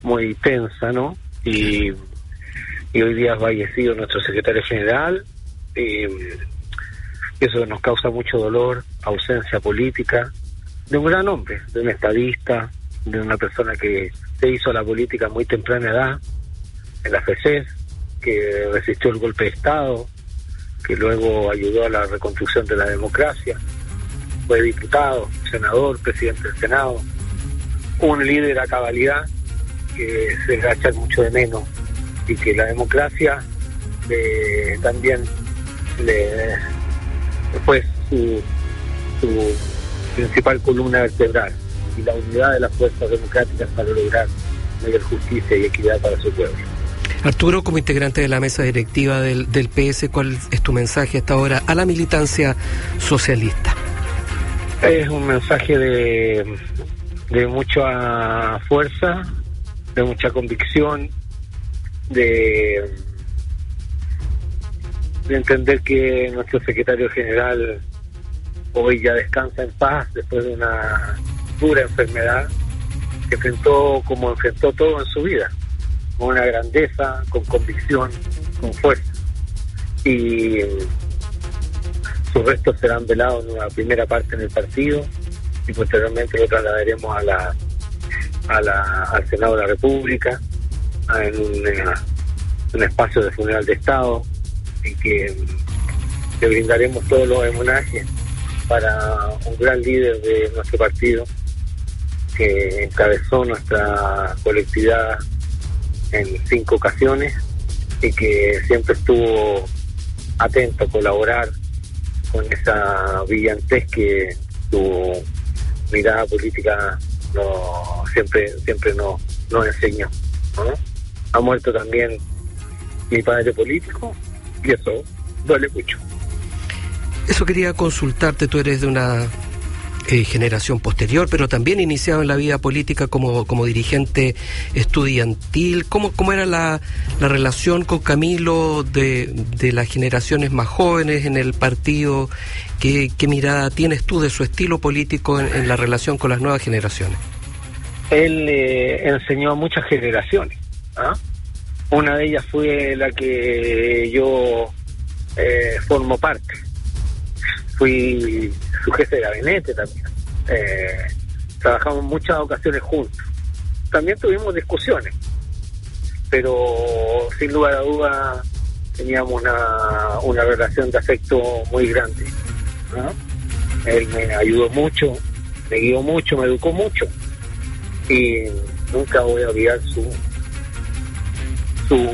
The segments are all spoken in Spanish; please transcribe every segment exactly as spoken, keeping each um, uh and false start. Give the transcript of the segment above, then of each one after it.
muy tensa, ¿no? Y, y hoy día ha fallecido nuestro secretario general, y eso nos causa mucho dolor, ausencia política, de un gran hombre, de un estadista, de una persona que se hizo a la política a muy temprana edad, en la F C E S, que resistió el golpe de Estado, que luego ayudó a la reconstrucción de la democracia, fue diputado, senador, presidente del Senado, un líder a cabalidad que se le va a echar mucho de menos, y que la democracia eh, también le fue su, su principal columna vertebral, y la unidad de las fuerzas democráticas para lograr mayor justicia y equidad para su pueblo. Arturo, como integrante de la mesa directiva del, del P S, ¿cuál es tu mensaje hasta ahora a la militancia socialista? Es un mensaje de, de mucha fuerza, de mucha convicción, de, de entender que nuestro secretario general hoy ya descansa en paz después de una dura enfermedad que enfrentó como enfrentó todo en su vida, con una grandeza, con convicción, con fuerza. Y sus restos serán velados en una primera parte en el partido y posteriormente lo trasladaremos a la, a la al Senado de la República, en un, en un espacio de funeral de Estado, en que le brindaremos todos los homenajes para un gran líder de nuestro partido que encabezó nuestra colectividad en cinco ocasiones y que siempre estuvo atento a colaborar con esa brillantez que su mirada política no, siempre siempre nos, nos enseñó, ¿no? Ha muerto también mi padre político y eso duele mucho. Eso quería consultarte, tú eres de una eh, generación posterior, pero también iniciado en la vida política como, como dirigente estudiantil. ¿Cómo, cómo era la, la relación con Camilo de, de las generaciones más jóvenes en el partido? ¿Qué, qué mirada tienes tú de su estilo político en, en la relación con las nuevas generaciones? Él eh, enseñó a muchas generaciones, ¿ah? Una de ellas fue la que yo eh, formo parte. Fui su jefe de gabinete también. Eh, trabajamos en muchas ocasiones juntos. También tuvimos discusiones, pero sin lugar a duda teníamos una, una relación de afecto muy grande, ¿no? Él me ayudó mucho, me guió mucho, me educó mucho, y nunca voy a olvidar su su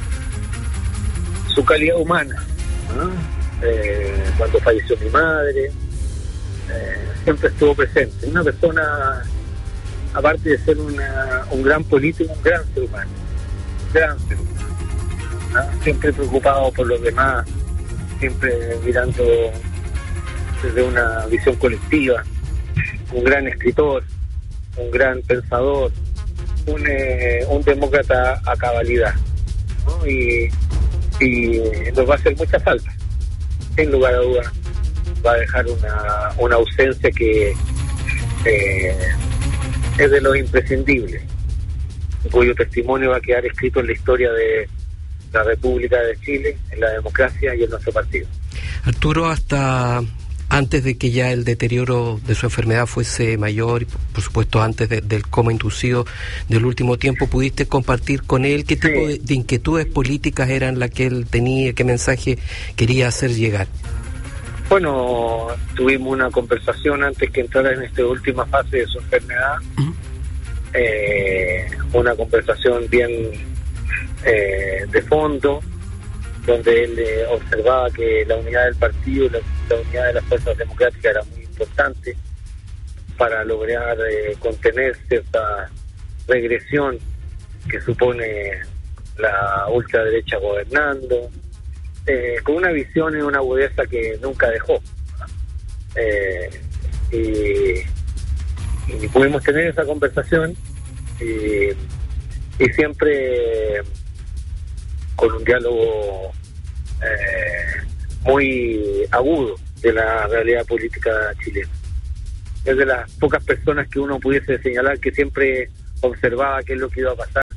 su calidad humana, ¿no? Eh, cuando falleció mi madre, eh, siempre estuvo presente. Una persona, aparte de ser una, un gran político, un gran ser humano, un gran ser humano, ¿no? Siempre preocupado por los demás, siempre mirando desde una visión colectiva, un gran escritor, un gran pensador, un, eh, un demócrata a cabalidad, ¿no? Y, y nos va a hacer mucha falta. Sin lugar a dudas va a dejar una, una ausencia que eh, es de los imprescindibles, cuyo testimonio va a quedar escrito en la historia de la República de Chile, en la democracia y en nuestro partido. Arturo, hasta antes de que ya el deterioro de su enfermedad fuese mayor, y por supuesto antes de, del coma inducido del último tiempo, ¿pudiste compartir con él qué tipo sí. de, de inquietudes políticas eran las que él tenía, qué mensaje quería hacer llegar? Bueno, tuvimos una conversación antes que entrara en esta última fase de su enfermedad, uh-huh. eh, una conversación bien eh, de fondo, donde él eh, observaba que la unidad del partido, la, la unidad de las fuerzas democráticas era muy importante para lograr eh, contener cierta regresión que supone la ultraderecha gobernando, eh, con una visión y una agudeza que nunca dejó. Eh, y, y pudimos tener esa conversación y, y siempre con un diálogo eh, muy agudo de la realidad política chilena. Es de las pocas personas que uno pudiese señalar que siempre observaba qué es lo que iba a pasar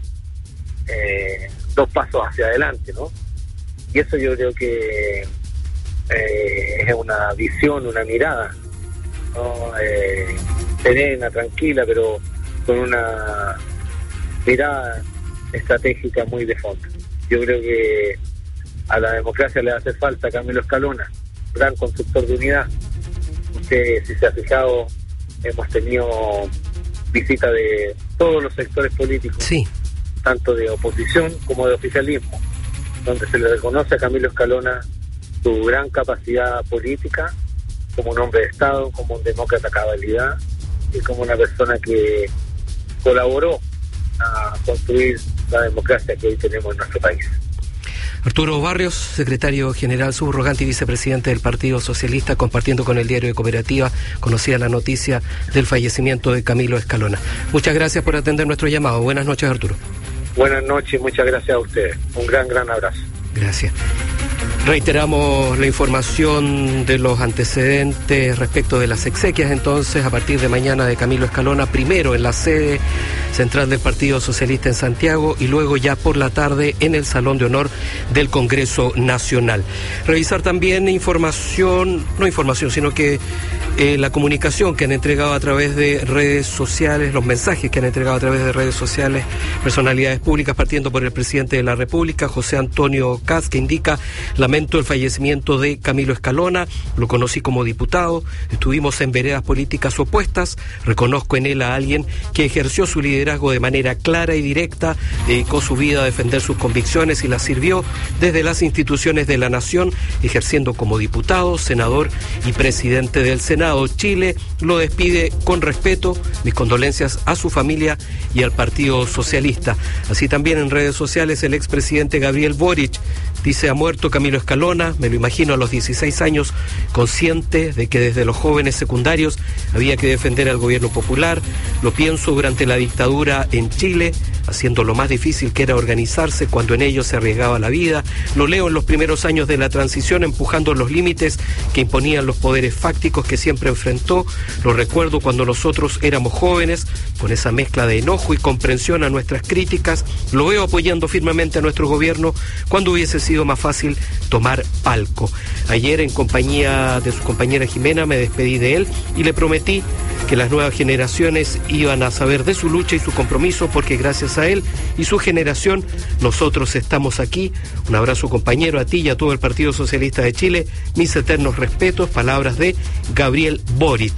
eh, dos pasos hacia adelante, ¿no? Y eso yo creo que eh, es una visión, una mirada, ¿no? Eh, serena, tranquila, pero con una mirada estratégica muy de fondo. Yo creo que a la democracia le hace falta Camilo Escalona, gran constructor de unidad. Usted, si se ha fijado, hemos tenido visita de todos los sectores políticos, sí, tanto de oposición como de oficialismo, donde se le reconoce a Camilo Escalona su gran capacidad política como un hombre de Estado, como un demócrata a cabalidad y como una persona que colaboró a construir la democracia que hoy tenemos en nuestro país. Arturo Barrios, secretario general subrogante y vicepresidente del Partido Socialista, compartiendo con el diario de Cooperativa, conocía la noticia del fallecimiento de Camilo Escalona. Muchas gracias por atender nuestro llamado. Buenas noches, Arturo. Buenas noches, muchas gracias a ustedes. Un gran, gran abrazo. Gracias. Reiteramos la información de los antecedentes respecto de las exequias, entonces, a partir de mañana de Camilo Escalona, primero en la sede central del Partido Socialista en Santiago y luego ya por la tarde en el Salón de Honor del Congreso Nacional. Revisar también información, no información, sino que eh, la comunicación que han entregado a través de redes sociales, los mensajes que han entregado a través de redes sociales personalidades públicas, partiendo por el presidente de la República, José Antonio Kast, que indica: lamento el fallecimiento de Camilo Escalona, lo conocí como diputado, estuvimos en veredas políticas opuestas, reconozco en él a alguien que ejerció su liderazgo de manera clara y directa, dedicó su vida a defender sus convicciones y las sirvió desde las instituciones de la nación, ejerciendo como diputado, senador y presidente del Senado. Chile lo despide con respeto, mis condolencias a su familia y al Partido Socialista. Así también en redes sociales el expresidente Gabriel Boric dice: ha muerto Camilo Escalona, me lo imagino a los dieciséis años, consciente de que desde los jóvenes secundarios había que defender al gobierno popular, lo pienso durante la dictadura en Chile, haciendo lo más difícil que era organizarse cuando en ello se arriesgaba la vida, lo leo en los primeros años de la transición empujando los límites que imponían los poderes fácticos que siempre enfrentó, lo recuerdo cuando nosotros éramos jóvenes, con esa mezcla de enojo y comprensión a nuestras críticas, lo veo apoyando firmemente a nuestro gobierno cuando hubiese sido más fácil tomar palco. Ayer, en compañía de su compañera Jimena, me despedí de él y le prometí que las nuevas generaciones iban a saber de su lucha y su compromiso, porque gracias a él y su generación nosotros estamos aquí. Un abrazo, compañero, a ti y a todo el Partido Socialista de Chile. Mis eternos respetos. Palabras de Gabriel Boric.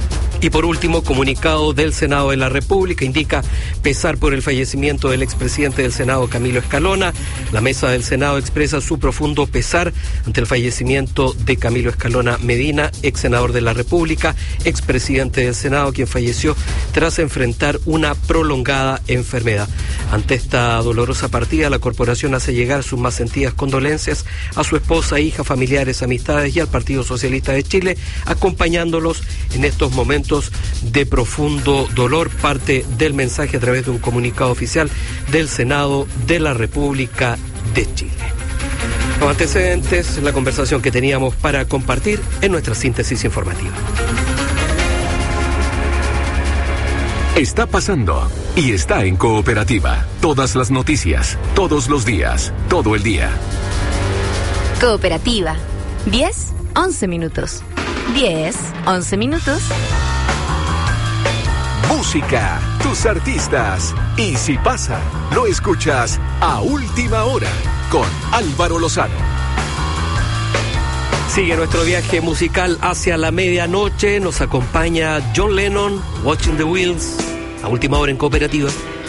Y por último, comunicado del Senado de la República, indica pesar por el fallecimiento del expresidente del Senado, Camilo Escalona. La mesa del Senado expresa su profundo pesar ante el fallecimiento de Camilo Escalona Medina, ex senador de la República, expresidente del Senado, quien falleció tras enfrentar una prolongada enfermedad. Ante esta dolorosa partida, la corporación hace llegar sus más sentidas condolencias a su esposa, hija, familiares, amistades y al Partido Socialista de Chile, acompañándolos en estos momentos de profundo dolor. Parte del mensaje a través de un comunicado oficial del Senado de la República de Chile. Los antecedentes, la conversación que teníamos para compartir en nuestra síntesis informativa. Está pasando y está en Cooperativa. Todas las noticias, todos los días, todo el día. Cooperativa. diez, once minutos. diez, once minutos. Música, tus artistas. Y si pasa, lo escuchas a última hora con Álvaro Lozano. Sigue nuestro viaje musical hacia la medianoche. Nos acompaña John Lennon, Watching the Wheels, a última hora en Cooperativa.